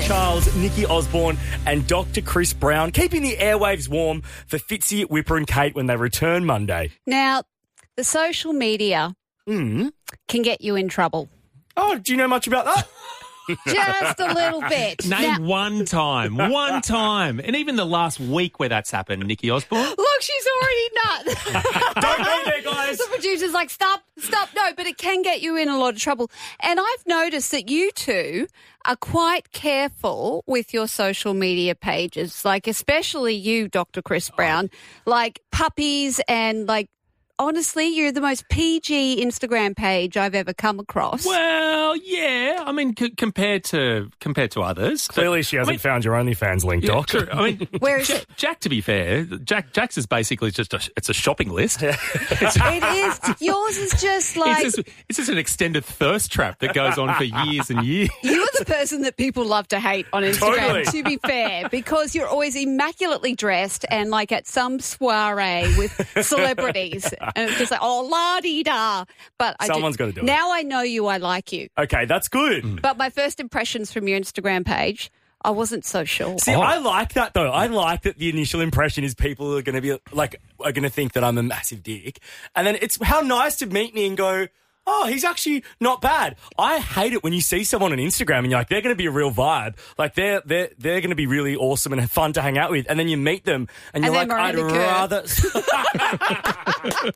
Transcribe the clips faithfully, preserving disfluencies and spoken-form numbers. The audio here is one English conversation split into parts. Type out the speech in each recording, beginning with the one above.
Charles, Nikki Osborne and Doctor Chris Brown, keeping the airwaves warm for Fitzy, Whipper and Kate when they return Monday. Now, the social media Mm. can get you in trouble. Oh, do you know much about that? Just a little bit. Name Now- one time, one time, and even the last week where that's happened, Nikki Osborne. Look, she's already nuts. Don't go there, guys. The producer's like, stop, stop. No, but it can get you in a lot of trouble. And I've noticed that you two are quite careful with your social media pages, like especially you, Doctor Chris Brown, like puppies and like, honestly, you're the most P G Instagram page I've ever come across. Well, yeah. I mean, c- compared to compared to others, Clearly she hasn't I mean- found your OnlyFans link, Yeah, Doc. true. I mean, Where is Jack, it? Jack, to be fair, Jack Jack's is basically just a, it's a shopping list. It is. Yours is just like... It's just, it's just an extended thirst trap that goes on for years and years. You're the person that people love to hate on Instagram, Totally. to be fair, because you're always immaculately dressed and like at some soiree with celebrities. And it's just like, oh, la-di-da. But I Someone's do, gotta do it. Now I know you, I like you. Okay, that's good. But my first impressions from your Instagram page, I wasn't so sure. See, I like that though. I like that the initial impression is people are going to be like, are going to think that I'm a massive dick. And then it's how nice to meet me and go, oh, he's actually not bad. I hate it when you see someone on Instagram and you're like, they're going to be a real vibe. Like they're, they're, they're going to be really awesome and fun to hang out with. And then you meet them and you're And like, then I'd Miranda Kerr. rather,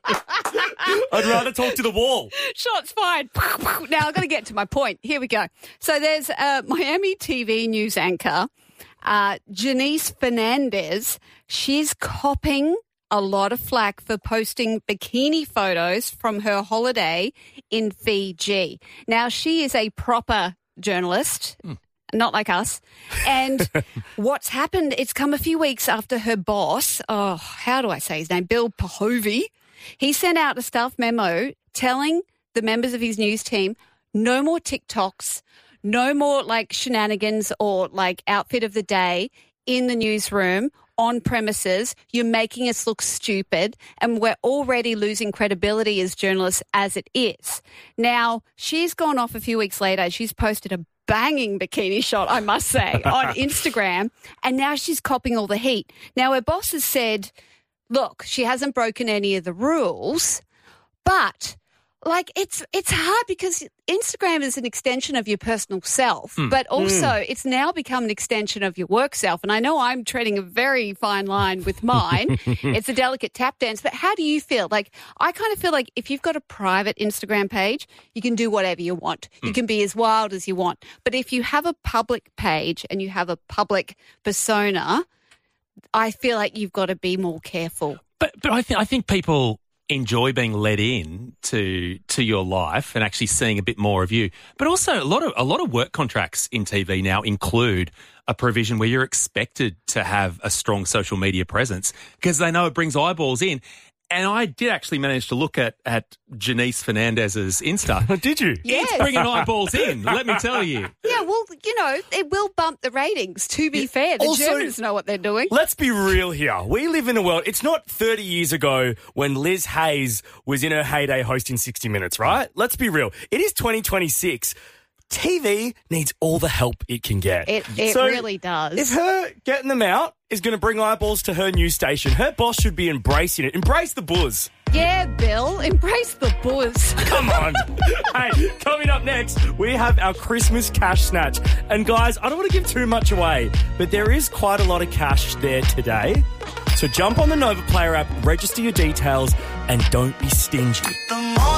I'd rather talk to the wall. Shots fired. Now, I've got to get to my point. Here we go. So there's a Miami T V news anchor, uh, Janice Fernandez. She's copping a lot of flack for posting bikini photos from her holiday in Fiji. Now, she is a proper journalist. Mm. Not like us. And what's happened, it's come a few weeks after her boss, oh, how do I say his name? Bill Pahovy. He sent out a staff memo telling the members of his news team, no more TikToks, no more like shenanigans or like outfit of the day in the newsroom, on premises. You're making us look stupid and we're already losing credibility as journalists as it is. Now, she's gone off a few weeks later. She's posted a banging bikini shot, I must say, on Instagram, and now she's copping all the heat. Now, her boss has said, look, she hasn't broken any of the rules, but like it's it's hard because Instagram is an extension of your personal self, Mm. but also mm. it's now become an extension of your work self. And I know I'm treading a very fine line with mine. It's a delicate tap dance. But how do you feel? Like, I kind of feel like if you've got a private Instagram page, you can do whatever you want. Mm. You can be as wild as you want. But if you have a public page and you have a public persona, I feel like you've got to be more careful. But but I think I think people enjoy being let in to to your life and actually seeing a bit more of you. But also a lot of a lot of work contracts in T V now include a provision where you're expected to have a strong social media presence because they know it brings eyeballs in. And I did actually manage to look at, at Janice Fernandez's Insta. Did you? Yes. It's bringing eyeballs in, let me tell you. Yeah, well, you know, it will bump the ratings, to be fair. The Also- Germans know what they're doing. Let's be real here. We live in a world, it's not thirty years ago when Liz Hayes was in her heyday hosting sixty minutes, right? Let's be real. It is twenty twenty-six. T V needs all the help it can get. It it So, really does. If her getting them out is going to bring eyeballs to her news station, her boss should be embracing it. Embrace the buzz. Yeah, Bill, embrace the buzz. Come on. Hey, coming up next, we have our Christmas cash snatch. And guys, I don't want to give too much away, but there is quite a lot of cash there today. So jump on the Nova Player app, register your details, and don't be stingy.